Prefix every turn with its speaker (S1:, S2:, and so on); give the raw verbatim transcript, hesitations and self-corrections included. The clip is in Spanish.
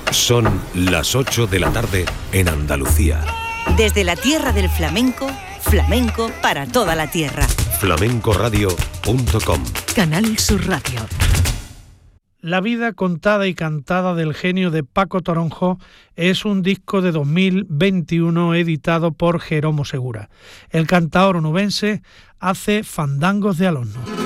S1: Son las ocho de la tarde en Andalucía.
S2: Desde la tierra del flamenco, flamenco para toda la tierra.
S1: flamenco radio punto com.
S3: Canal Sur Radio.
S4: La vida contada y cantada del genio de Paco Toronjo es un disco de dos mil veintiuno editado por Jeromo Segura. El cantaor onubense hace fandangos de Alonso.